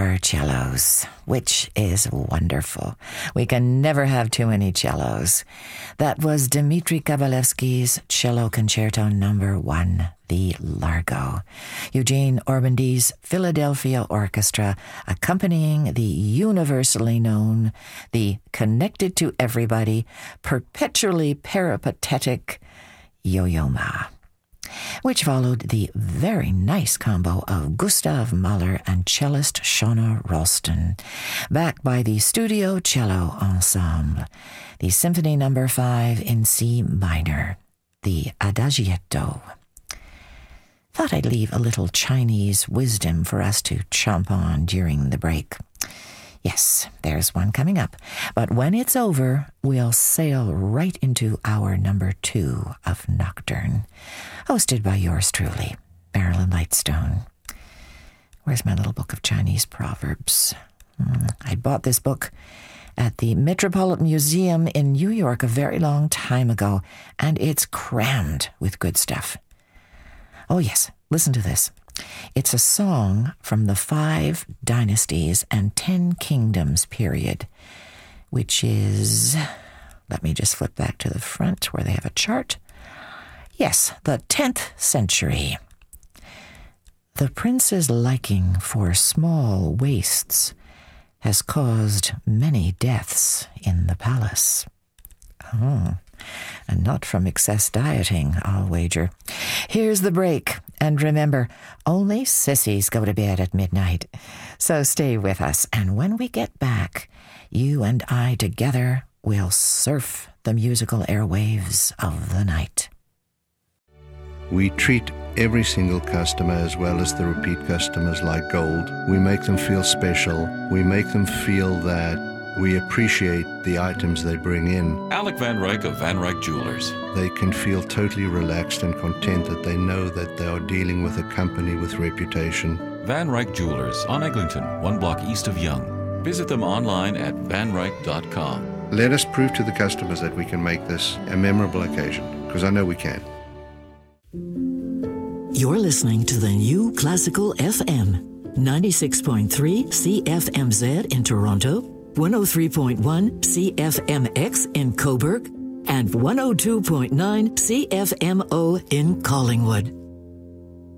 4 cellos, which is wonderful. We can never have too many cellos. That was Dmitri Kabalevsky's Cello Concerto No. 1, the Largo. Eugene Ormandy's Philadelphia Orchestra accompanying the universally known, the connected to everybody, perpetually peripatetic Yo-Yo Ma, which followed the very nice combo of Gustav Mahler and cellist Shauna Ralston, backed by the Studio Cello Ensemble, the Symphony No. 5 in C minor, the Adagietto. Thought I'd leave a little Chinese wisdom for us to chomp on during the break. Yes, there's one coming up, but when it's over, we'll sail right into our number 2 of Nocturne, hosted by yours truly, Marilyn Lightstone. Where's my little book of Chinese proverbs? I bought this book at the Metropolitan Museum in New York a very long time ago, and it's crammed with good stuff. Oh yes, listen to this. It's a song from the 5 Dynasties and 10 Kingdoms period, which is, let me just flip back to the front where they have a chart. Yes, the 10th century. The prince's liking for small waists has caused many deaths in the palace. And not from excess dieting, I'll wager. Here's the break. And remember, only sissies go to bed at midnight. So stay with us. And when we get back, you and I together will surf the musical airwaves of the night. We treat every single customer as well as the repeat customers like gold. We make them feel special. We make them feel that we appreciate the items they bring in. Alec Van Ryk of Van Ryk Jewelers. They can feel totally relaxed and content that they know that they are dealing with a company with reputation. Van Ryk Jewelers on Eglinton, 1 block east of Yonge. Visit them online at vanryk.com. Let us prove to the customers that we can make this a memorable occasion, because I know we can. You're listening to the new Classical FM, 96.3 CFMZ in Toronto, 103.1 CFMX in Cobourg, and 102.9 CFMO in Collingwood.